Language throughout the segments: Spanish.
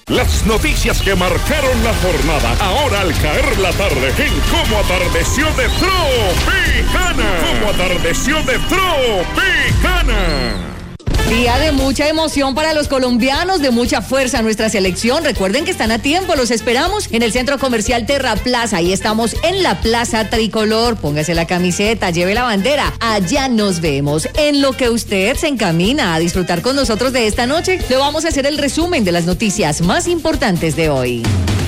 Las noticias que marcaron la jornada, ahora al caer la tarde, en Cómo Atardeció de Tropicana. Cómo Atardeció de Tropicana. Día de mucha emoción para los colombianos, de mucha fuerza a nuestra selección. Recuerden que están a tiempo, los esperamos en el Centro Comercial Terra Plaza. Ahí estamos en la Plaza Tricolor. Póngase la camiseta, lleve la bandera. Allá nos vemos. En lo que usted se encamina a disfrutar con nosotros de esta noche, le vamos a hacer el resumen de las noticias más importantes de hoy.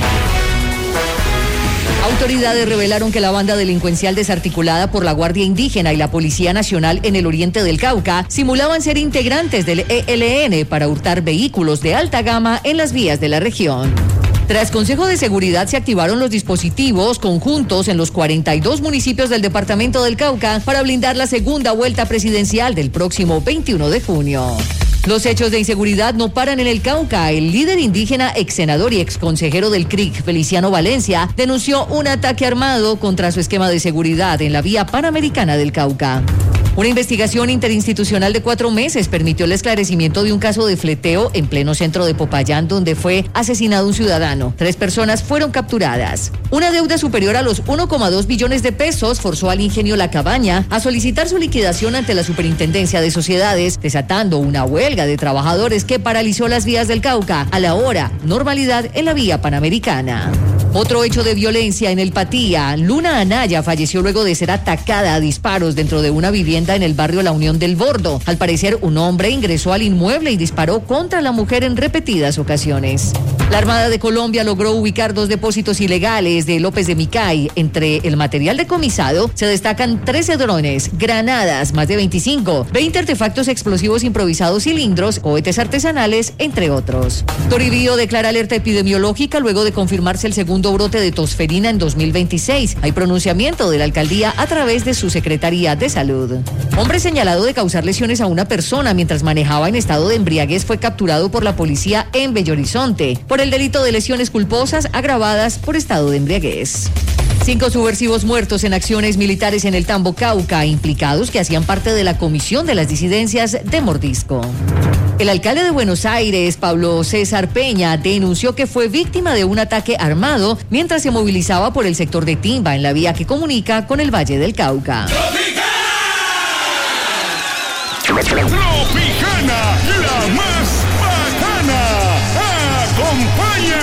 Autoridades revelaron que la banda delincuencial desarticulada por la Guardia Indígena y la Policía Nacional en el oriente del Cauca simulaban ser integrantes del ELN para hurtar vehículos de alta gama en las vías de la región. Tras Consejo de Seguridad se activaron los dispositivos conjuntos en los 42 municipios del departamento del Cauca para blindar la segunda vuelta presidencial del próximo 21 de junio. Los hechos de inseguridad no paran en el Cauca. El líder indígena, ex senador y ex consejero del CRIC, Feliciano Valencia, denunció un ataque armado contra su esquema de seguridad en la vía panamericana del Cauca. Una investigación interinstitucional de 4 meses permitió el esclarecimiento de un caso de fleteo en pleno centro de Popayán, donde fue asesinado un ciudadano. 3 personas fueron capturadas. Una deuda superior a los 1,2 billones de pesos forzó al Ingenio La Cabaña a solicitar su liquidación ante la Superintendencia de Sociedades, desatando una huelga de trabajadores que paralizó las vías del Cauca. A la hora, normalidad en la vía panamericana. Otro hecho de violencia en el Patía. Luna Anaya falleció luego de ser atacada a disparos dentro de una vivienda en el barrio La Unión del Bordo. Al parecer, un hombre ingresó al inmueble y disparó contra la mujer en repetidas ocasiones. La Armada de Colombia logró ubicar 2 depósitos ilegales de López de Micay. Entre el material decomisado se destacan 13 drones, granadas, más de 25, 20 artefactos explosivos improvisados, cilindros, cohetes artesanales, entre otros. Toribío declara alerta epidemiológica luego de confirmarse el segundo brote de tosferina en 2026. Hay pronunciamiento de la alcaldía a través de su Secretaría de Salud. Hombre señalado de causar lesiones a una persona mientras manejaba en estado de embriaguez fue capturado por la policía en Bello Horizonte por el delito de lesiones culposas agravadas por estado de embriaguez. 5 subversivos muertos en acciones militares en el Tambo, Cauca, implicados que hacían parte de la comisión de las disidencias de Mordisco. El alcalde de Buenos Aires, Pablo César Peña, denunció que fue víctima de un ataque armado mientras se movilizaba por el sector de Timba, en la vía que comunica con el Valle del Cauca. Tropicana, la más bacana, acompaña